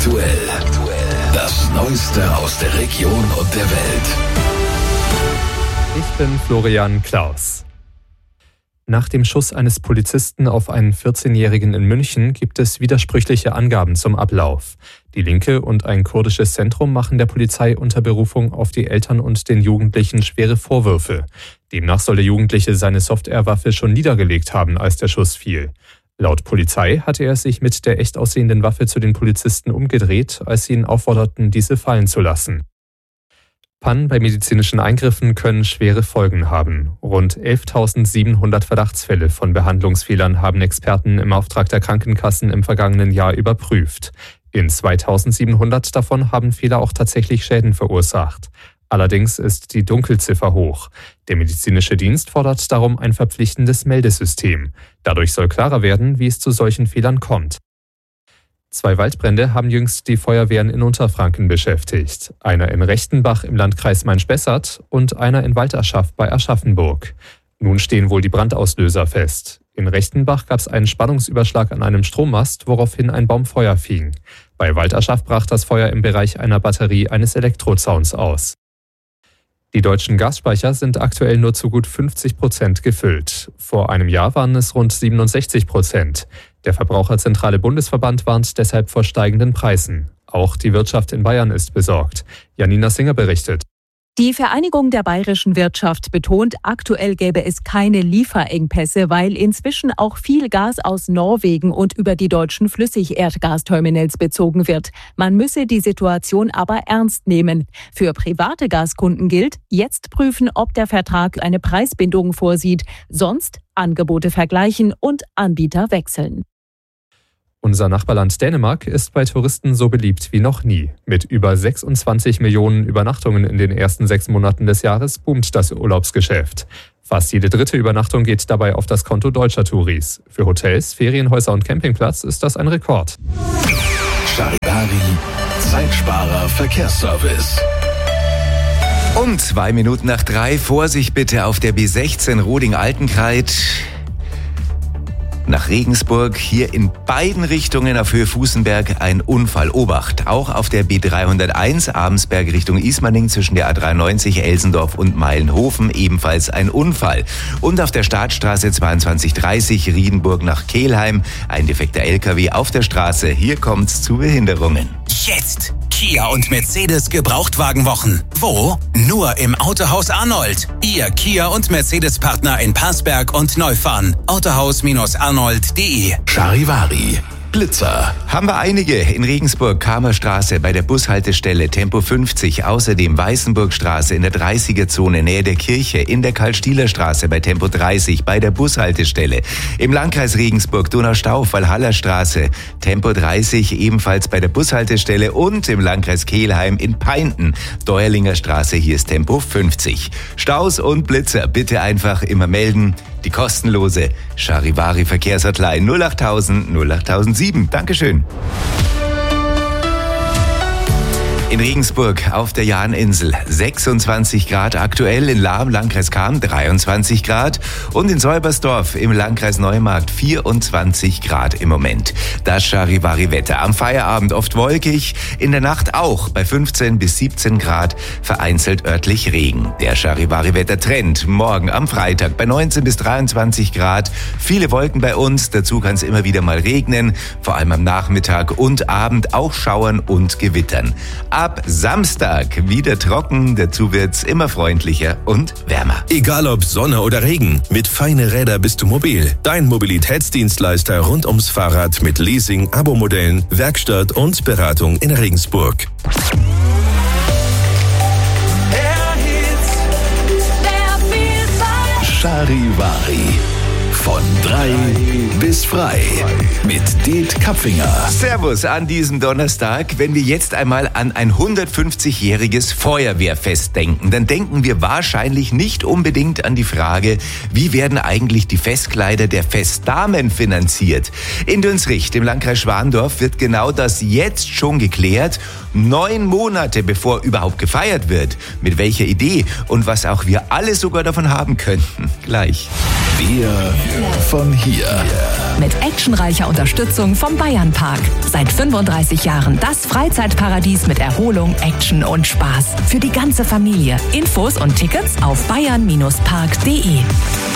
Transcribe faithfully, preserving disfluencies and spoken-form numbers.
aktuell. Das Neueste aus der Region und der Welt. Ich bin Florian Klaus. Nach dem Schuss eines Polizisten auf einen vierzehnjährigen in München gibt es widersprüchliche Angaben zum Ablauf. Die Linke und ein kurdisches Zentrum machen der Polizei unter Berufung auf die Eltern und den Jugendlichen schwere Vorwürfe. Demnach soll der Jugendliche seine Softwarewaffe schon niedergelegt haben, als der Schuss fiel. Laut Polizei hatte er sich mit der echt aussehenden Waffe zu den Polizisten umgedreht, als sie ihn aufforderten, diese fallen zu lassen. Pannen bei medizinischen Eingriffen können schwere Folgen haben. Rund elftausendsiebenhundert Verdachtsfälle von Behandlungsfehlern haben Experten im Auftrag der Krankenkassen im vergangenen Jahr überprüft. In zweitausendsiebenhundert davon haben Fehler auch tatsächlich Schäden verursacht. Allerdings ist die Dunkelziffer hoch. Der medizinische Dienst fordert darum ein verpflichtendes Meldesystem. Dadurch soll klarer werden, wie es zu solchen Fehlern kommt. Zwei Waldbrände haben jüngst die Feuerwehren in Unterfranken beschäftigt. Einer in Rechtenbach im Landkreis Main-Spessart und einer in Walderschaft bei Aschaffenburg. Nun stehen wohl die Brandauslöser fest. In Rechtenbach gab es einen Spannungsüberschlag an einem Strommast, woraufhin ein Baum Feuer fing. Bei Walderschaft brach das Feuer im Bereich einer Batterie eines Elektrozauns aus. Die deutschen Gasspeicher sind aktuell nur zu gut fünfzig Prozent gefüllt. Vor einem Jahr waren es rund siebenundsechzig Prozent. Der Verbraucherzentrale Bundesverband warnt deshalb vor steigenden Preisen. Auch die Wirtschaft in Bayern ist besorgt. Janina Singer berichtet. Die Vereinigung der bayerischen Wirtschaft betont, aktuell gäbe es keine Lieferengpässe, weil inzwischen auch viel Gas aus Norwegen und über die deutschen Flüssigerdgasterminals bezogen wird. Man müsse die Situation aber ernst nehmen. Für private Gaskunden gilt, jetzt prüfen, ob der Vertrag eine Preisbindung vorsieht. Sonst Angebote vergleichen und Anbieter wechseln. Unser Nachbarland Dänemark ist bei Touristen so beliebt wie noch nie. Mit über sechsundzwanzig Millionen Übernachtungen in den ersten sechs Monaten des Jahres boomt das Urlaubsgeschäft. Fast jede dritte Übernachtung geht dabei auf das Konto deutscher Touris. Für Hotels, Ferienhäuser und Campingplatz ist das ein Rekord. Charivari, Zeitsparer Verkehrsservice. Um zwei Minuten nach drei, Vorsicht bitte auf der B sechzehn Roding-Altenkreid. Nach Regensburg, hier in beiden Richtungen auf Höhe Fußenberg ein Unfall. Obacht, auch auf der B dreihunderteins Abensberg Richtung Ismaning zwischen der A dreiundneunzig Elsendorf und Meilenhofen ebenfalls ein Unfall. Und auf der Startstraße zweiundzwanzig dreißig Riedenburg nach Kelheim ein defekter L K W auf der Straße. Hier kommt's zu Behinderungen. Jetzt Kia und Mercedes Gebrauchtwagenwochen. Wo? Nur im Autohaus Arnold. Ihr Kia und Mercedes Partner in Parsberg und Neufahren. autohaus arnold punkt de. Charivari, Blitzer. Haben wir einige in Regensburg, Kamerstraße bei der Bushaltestelle Tempo fünfzig, außerdem Weißenburgstraße in der dreißiger-Zone nähe der Kirche, in der Karl-Stieler-Straße bei Tempo dreißig bei der Bushaltestelle, im Landkreis Regensburg Donaustauf, Walhallerstraße Tempo dreißig ebenfalls bei der Bushaltestelle und im Landkreis Kelheim in Peinten, Deuerlinger Straße, hier ist Tempo fünfzig. Staus und Blitzer bitte einfach immer melden. Die kostenlose Charivari Verkehrshotline null achttausend null achttausendsieben. Dankeschön. In Regensburg auf der Jahninsel sechsundzwanzig Grad aktuell, in Lahm, Landkreis Cham dreiundzwanzig Grad und in Säubersdorf im Landkreis Neumarkt vierundzwanzig Grad im Moment. Das Charivari-Wetter. Am Feierabend oft wolkig, in der Nacht auch bei fünfzehn bis siebzehn Grad, vereinzelt örtlich Regen. Der Charivari-Wetter-Trend morgen am Freitag bei neunzehn bis dreiundzwanzig Grad. Viele Wolken bei uns, dazu kann es immer wieder mal regnen, vor allem am Nachmittag und Abend auch schauern und gewittern. Ab Samstag wieder trocken, dazu wird's immer freundlicher und wärmer. Egal ob Sonne oder Regen, mit Feine Räder bist du mobil. Dein Mobilitätsdienstleister rund ums Fahrrad mit Leasing, Abo-Modellen, Werkstatt und Beratung in Regensburg. Charivari. Von drei bis frei mit Det Kapfinger. Servus an diesem Donnerstag. Wenn wir jetzt einmal an ein hundertfünfzigjähriges Feuerwehrfest denken, dann denken wir wahrscheinlich nicht unbedingt an die Frage, wie werden eigentlich die Festkleider der Festdamen finanziert? In Dünsricht im Landkreis Schwandorf wird genau das jetzt schon geklärt. Neun Monate bevor überhaupt gefeiert wird. Mit welcher Idee und was auch wir alle sogar davon haben könnten. Gleich. Wir von hier. Mit actionreicher Unterstützung vom Bayernpark. Seit fünfunddreißig Jahren das Freizeitparadies mit Erholung, Action und Spaß. Für die ganze Familie. Infos und Tickets auf bayern Bindestrich park punkt de.